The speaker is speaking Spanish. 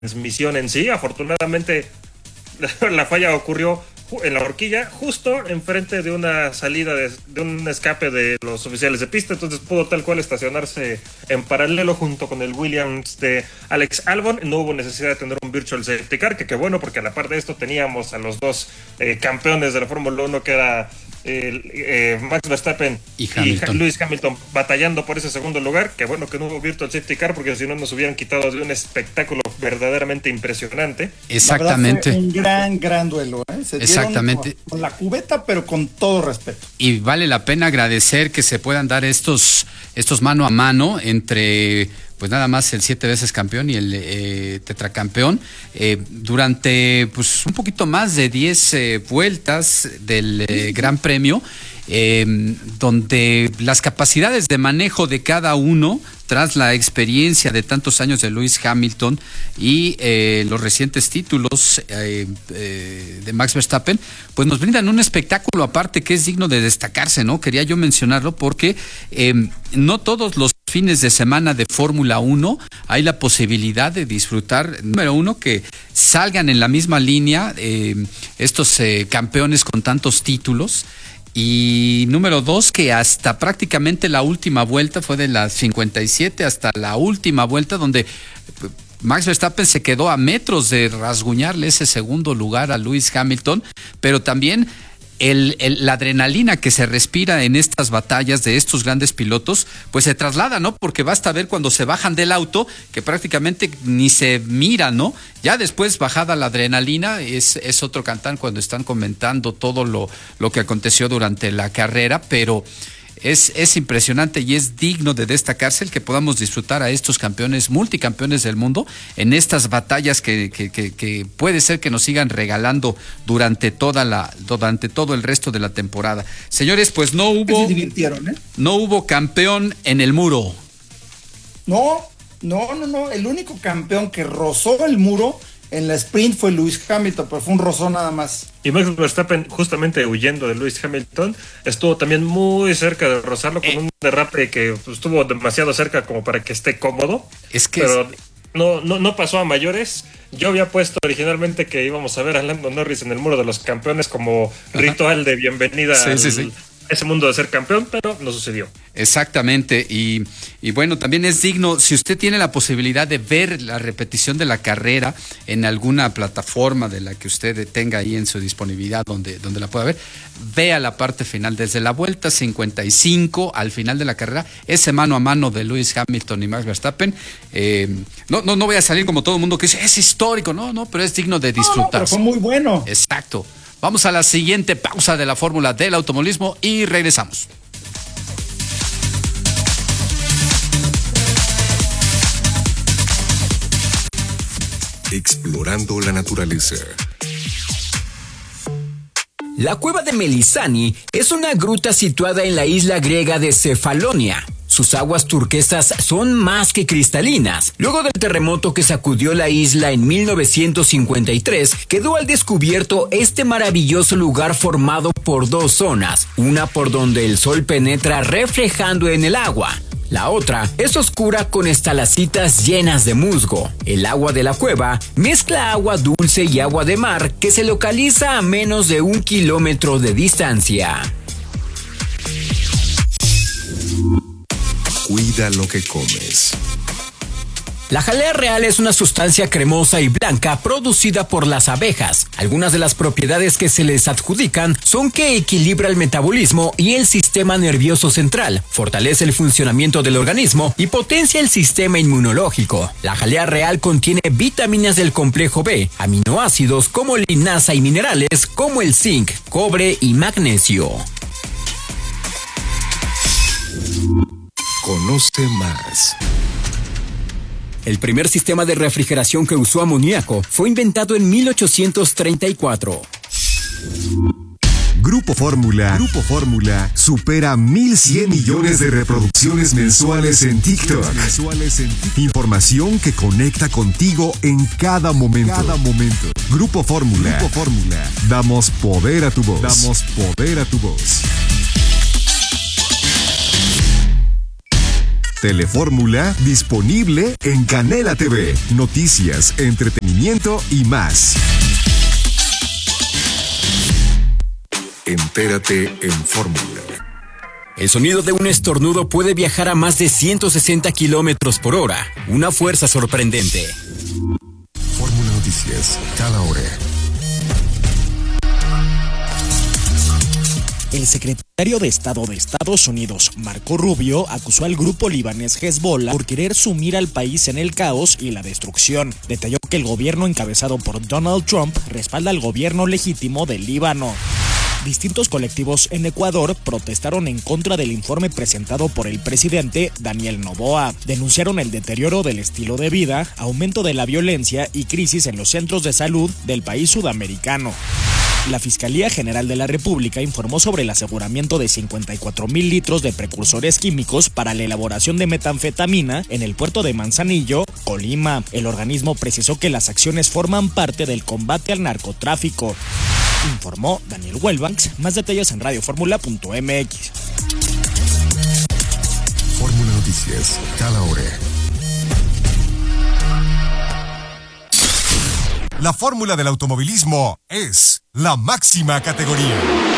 transmisión en sí. Afortunadamente la falla ocurrió en la horquilla, justo enfrente de una salida de un escape de los oficiales de pista, entonces pudo tal cual estacionarse en paralelo junto con el Williams de Alex Albon. No hubo necesidad de tener un virtual safety car, que bueno, porque a la par de esto teníamos a los dos campeones de la Fórmula 1, que era Max Verstappen y Lewis Hamilton, batallando por ese segundo lugar. Que bueno que no hubo virtual safety car, porque si no nos hubieran quitado de un espectáculo verdaderamente impresionante. Exactamente. Un gran duelo, ¿eh? Se exactamente. Con la cubeta, pero con todo respeto. Y vale la pena agradecer que se puedan dar estos mano a mano entre pues nada más el 7 veces campeón y el tetracampeón durante pues un poquito más de 10 vueltas del Gran Premio, donde las capacidades de manejo de cada uno, tras la experiencia de tantos años de Lewis Hamilton y los recientes títulos de Max Verstappen, pues nos brindan un espectáculo aparte que es digno de destacarse, ¿no? Quería yo mencionarlo porque no todos los fines de semana de Fórmula 1 hay la posibilidad de disfrutar, número uno, que salgan en la misma línea estos campeones con tantos títulos. Y número dos, que hasta prácticamente la última vuelta, fue de las 57 hasta la última vuelta, donde Max Verstappen se quedó a metros de rasguñarle ese segundo lugar a Lewis Hamilton, pero también la adrenalina que se respira en estas batallas de estos grandes pilotos, pues se traslada, ¿no? Porque basta ver cuando se bajan del auto, que prácticamente ni se mira, ¿no? Ya después, bajada la adrenalina, es otro cantar cuando están comentando todo lo que aconteció durante la carrera, pero es impresionante y es digno de destacarse el que podamos disfrutar a estos campeones, multicampeones del mundo, en estas batallas que puede ser que nos sigan regalando durante todo el resto de la temporada. Señores, pues no hubo... Se divirtieron, ¿eh? No hubo campeón en el muro. No. El único campeón que rozó el muro en la sprint fue Lewis Hamilton, pero fue un rozón nada más. Y Max Verstappen, justamente huyendo de Lewis Hamilton, estuvo también muy cerca de rozarlo con un derrape que estuvo demasiado cerca como para que esté cómodo. Pero no pasó a mayores. Yo había puesto originalmente que íbamos a ver a Lando Norris en el muro de los campeones como ritual de bienvenida a ese mundo de ser campeón, pero no sucedió. Exactamente, y bueno, también es digno, si usted tiene la posibilidad de ver la repetición de la carrera en alguna plataforma de la que usted tenga ahí en su disponibilidad, donde la pueda ver, vea la parte final, desde la vuelta 55 al final de la carrera, ese mano a mano de Lewis Hamilton y Max Verstappen. No voy a salir como todo el mundo que dice, es histórico, no, pero es digno de disfrutar. Pero fue muy bueno. Exacto. Vamos a la siguiente pausa de la fórmula del automovilismo y regresamos. Explorando la naturaleza. La cueva de Melisani es una gruta situada en la isla griega de Cefalonia. Sus aguas turquesas son más que cristalinas. Luego del terremoto que sacudió la isla en 1953, quedó al descubierto este maravilloso lugar formado por dos zonas, una por donde el sol penetra reflejando en el agua. La otra es oscura con estalactitas llenas de musgo. El agua de la cueva mezcla agua dulce y agua de mar que se localiza a menos de 1 kilómetro de distancia. Cuida lo que comes. La jalea real es una sustancia cremosa y blanca producida por las abejas. Algunas de las propiedades que se les adjudican son que equilibra el metabolismo y el sistema nervioso central, fortalece el funcionamiento del organismo y potencia el sistema inmunológico. La jalea real contiene vitaminas del complejo B, aminoácidos como linaza y minerales como el zinc, cobre y magnesio. Conoce más. El primer sistema de refrigeración que usó amoníaco fue inventado en 1834. Grupo Fórmula supera 1,100 millones de reproducciones mensuales en TikTok. Información que conecta contigo en cada momento. Grupo Fórmula. Damos poder a tu voz. Telefórmula disponible en Canela TV. Noticias, entretenimiento y más. Entérate en Fórmula. El sonido de un estornudo puede viajar a más de 160 kilómetros por hora. Una fuerza sorprendente. Fórmula Noticias, cada hora. El secretario de Estado de Estados Unidos, Marco Rubio, acusó al grupo libanés Hezbollah por querer sumir al país en el caos y la destrucción. Detalló que el gobierno encabezado por Donald Trump respalda al gobierno legítimo del Líbano. Distintos colectivos en Ecuador protestaron en contra del informe presentado por el presidente Daniel Noboa. Denunciaron el deterioro del estilo de vida, aumento de la violencia y crisis en los centros de salud del país sudamericano. La Fiscalía General de la República informó sobre el aseguramiento de 54,000 litros de precursores químicos para la elaboración de metanfetamina en el puerto de Manzanillo, Colima. El organismo precisó que las acciones forman parte del combate al narcotráfico. Informó Daniel Welbanks. Más detalles en radioformula.mx. Fórmula Noticias, cada hora. La fórmula del automovilismo es la máxima categoría.